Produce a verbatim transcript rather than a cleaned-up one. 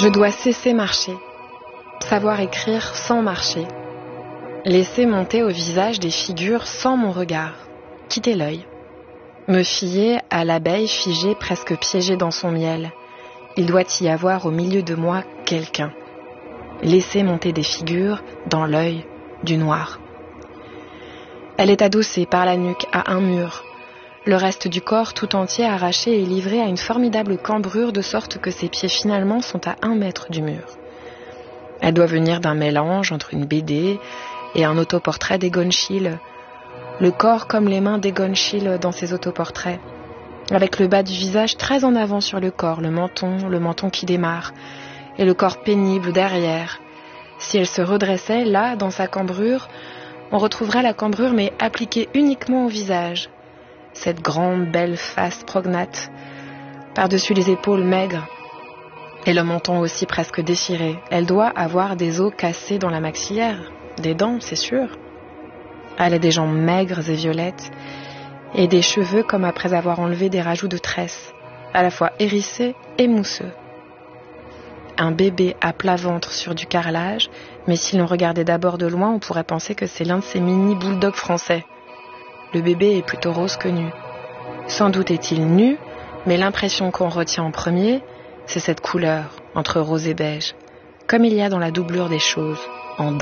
Je dois cesser marcher, savoir écrire sans marcher, laisser monter au visage des figures sans mon regard, quitter l'œil, me fier à l'abeille figée presque piégée dans son miel. Il doit y avoir au milieu de moi quelqu'un. Laisser monter des figures dans l'œil du noir. Elle est adossée par la nuque à un mur, le reste du corps tout entier arraché et livré à une formidable cambrure de sorte que ses pieds finalement sont à un mètre du mur. Elle doit venir d'un mélange entre une B D et un autoportrait d'Egon Schiele, le corps comme les mains d'Egon Schiele dans ses autoportraits, avec le bas du visage très en avant sur le corps, le menton, le menton qui démarre, et le corps pénible derrière. Si elle se redressait, là, dans sa cambrure, on retrouverait la cambrure mais appliquée uniquement au visage. Cette grande, belle face prognate, par-dessus les épaules maigres, et le menton aussi presque déchiré. Elle doit avoir des os cassés dans la maxillaire, des dents, c'est sûr. Elle a des jambes maigres et violettes, et des cheveux comme après avoir enlevé des rajouts de tresses, à la fois hérissés et mousseux. Un bébé à plat ventre sur du carrelage, mais si l'on regardait d'abord de loin, on pourrait penser que c'est l'un de ces mini bulldogs français. Le bébé est plutôt rose que nu. Sans doute est-il nu, mais l'impression qu'on retient en premier, c'est cette couleur entre rose et beige, comme il y a dans la doublure des choses, en daim.